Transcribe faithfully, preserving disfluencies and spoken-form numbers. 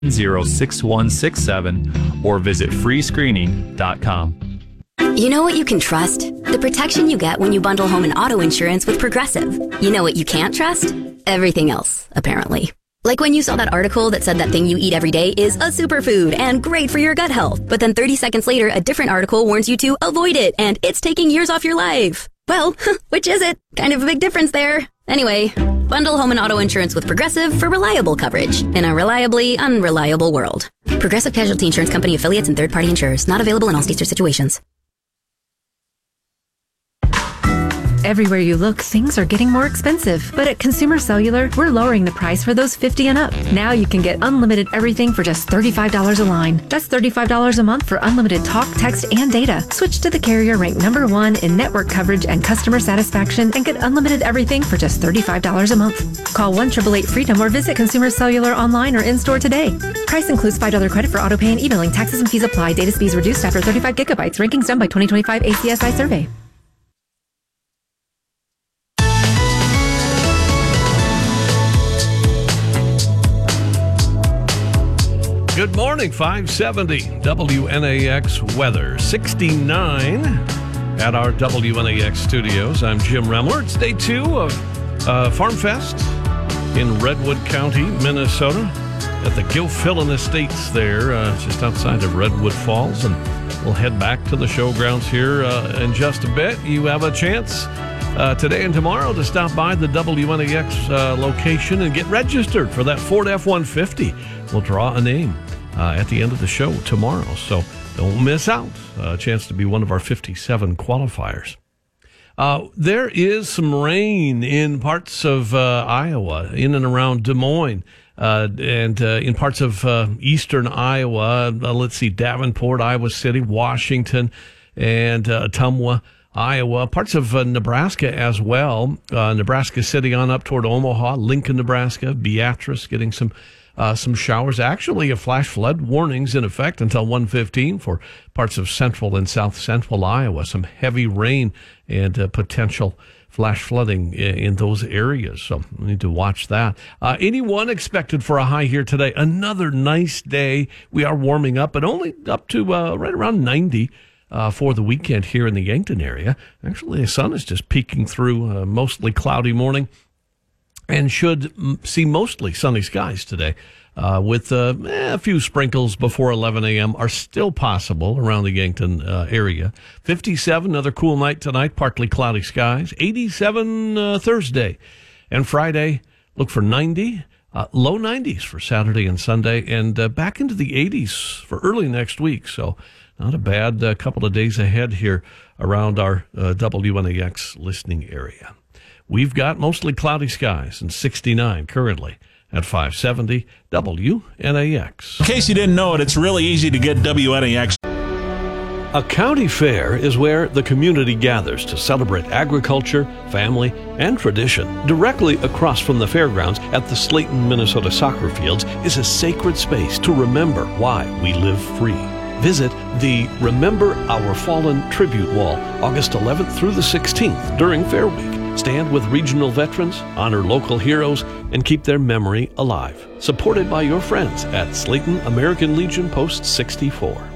zero six one six seven or visit free screening dot com. You know what you can trust? The protection you get when you bundle home and auto insurance with Progressive. You know what you can't trust? Everything else, apparently. Like when you saw that article that said that thing you eat every day is a superfood and great for your gut health, but then thirty seconds later, a different article warns you to avoid it and it's taking years off your life. Well, which is it? Kind of a big difference there. Anyway, bundle home and auto insurance with Progressive for reliable coverage in a reliably unreliable world. Progressive Casualty Insurance Company affiliates and third-party insurers. Not available in all states or situations. Everywhere you look, things are getting more expensive. But at Consumer Cellular, we're lowering the price for those fifty and up. Now you can get unlimited everything for just thirty-five dollars a line. That's thirty-five dollars a month for unlimited talk, text, and data. Switch to the carrier ranked number one in network coverage and customer satisfaction and get unlimited everything for just thirty-five dollars a month. Call one eight eight eight freedom or visit Consumer Cellular online or in-store today. Price includes five dollars credit for auto pay and emailing. Taxes and fees apply. Data speeds reduced after thirty-five gigabytes. Rankings done by twenty twenty-five A C S I survey. Good morning, five seventy W N A X weather. sixty-nine at our W N A X studios. I'm Jim Remler. It's day two of uh, Farm Fest in Redwood County, Minnesota, at the Gilfillan Estates there, uh, just outside of Redwood Falls. And we'll head back to the showgrounds here uh, in just a bit. You have a chance uh, today and tomorrow to stop by the W N A X uh, location and get registered for that Ford F one fifty. We'll draw a name uh, at the end of the show tomorrow, so don't miss out. A chance to be one of our fifty-seven qualifiers. Uh, there is some rain in parts of uh, Iowa, in and around Des Moines, uh, and uh, in parts of uh, eastern Iowa. Uh, let's see, Davenport, Iowa City, Washington, and uh, Ottumwa, Iowa, parts of uh, Nebraska as well. Uh, Nebraska City on up toward Omaha, Lincoln, Nebraska, Beatrice getting some Uh, some showers. Actually, a flash flood warnings in effect until one fifteen for parts of central and south central Iowa. Some heavy rain and uh, potential flash flooding in, in those areas. So we need to watch that. Uh, eighty-one expected for a high here today. Another nice day. We are warming up, but only up to uh, right around ninety uh, for the weekend here in the Yankton area. Actually, the sun is just peeking through a mostly cloudy morning, and should see mostly sunny skies today, uh, with uh, eh, a few sprinkles before eleven a.m. are still possible around the Yankton uh, area. fifty-seven, another cool night tonight, partly cloudy skies. eighty-seven uh, Thursday. And Friday, look for ninety, uh, low nineties for Saturday and Sunday, and uh, back into the eighties for early next week. So not a bad uh, couple of days ahead here around our uh, W N A X listening area. We've got mostly cloudy skies and sixty-nine currently at five seventy W N A X. In case you didn't know it, it's really easy to get W N A X. A county fair is where the community gathers to celebrate agriculture, family, and tradition. Directly across from the fairgrounds at the Slayton, Minnesota soccer fields is a sacred space to remember why we live free. Visit the Remember Our Fallen Tribute Wall August eleventh through the sixteenth during Fair Week. Stand with regional veterans, honor local heroes, and keep their memory alive. Supported by your friends at Slayton American Legion Post sixty-four.